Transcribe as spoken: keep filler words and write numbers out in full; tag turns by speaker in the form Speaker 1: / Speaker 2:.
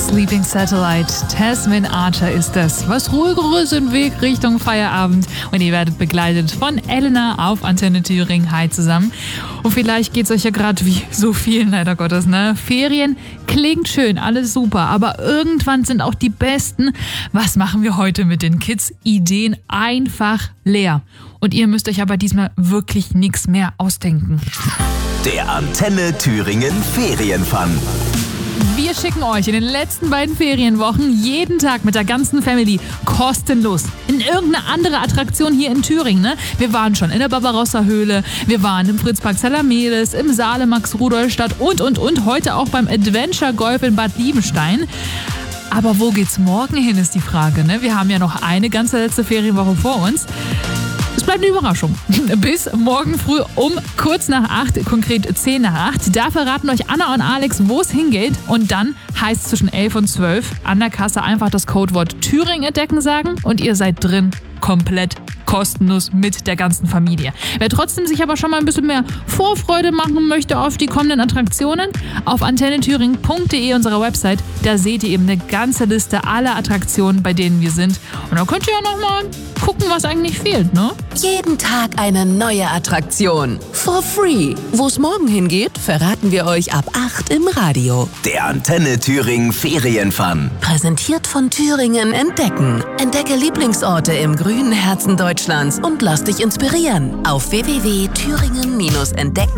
Speaker 1: Sleeping Satellite. Tasman Archer ist das. Was ruhigeres im Weg Richtung Feierabend. Und ihr werdet begleitet von Elena auf Antenne Thüringen. Hi zusammen. Und vielleicht geht's euch ja gerade wie so vielen, leider Gottes, ne? Ferien klingt schön, alles super. Aber irgendwann sind auch die besten, was machen wir heute mit den Kids? Ideen einfach leer. Und ihr müsst euch aber diesmal wirklich nichts mehr ausdenken.
Speaker 2: Der Antenne Thüringen Ferienfun.
Speaker 1: Wir schicken euch in den letzten beiden Ferienwochen jeden Tag mit der ganzen Family kostenlos in irgendeine andere Attraktion hier in Thüringen. Ne? Wir waren schon in der Barbarossa-Höhle, wir waren im Fritzpark Zalamedes, im Saale Max-Rudolf-Stadt und, und, und. Heute auch beim Adventure Golf in Bad Liebenstein. Aber wo geht's morgen hin, ist die Frage. Ne? Wir haben ja noch eine ganze letzte Ferienwoche vor uns. Es bleibt eine Überraschung. Bis morgen früh um kurz nach acht, konkret zehn nach acht. Da verraten euch Anna und Alex, wo es hingeht. Und dann heißt es zwischen elf und zwölf an der Kasse einfach das Codewort Thüringen entdecken sagen und ihr seid drin, komplett kostenlos mit der ganzen Familie. Wer trotzdem sich aber schon mal ein bisschen mehr Vorfreude machen möchte auf die kommenden Attraktionen, auf antenne thüringen punkt de, unserer Website, da seht ihr eben eine ganze Liste aller Attraktionen, bei denen wir sind. Und da könnt ihr ja noch mal gucken, was eigentlich fehlt, ne?
Speaker 3: Jeden Tag eine neue Attraktion. For free. Wo es morgen hingeht, verraten wir euch ab acht im Radio.
Speaker 2: Der Antenne Thüringen Ferienfun.
Speaker 3: Präsentiert von Thüringen Entdecken. Entdecke Lieblingsorte im grünen Herzen Deutschlands und lass dich inspirieren. Auf w w w punkt thüringen Bindestrich entdecken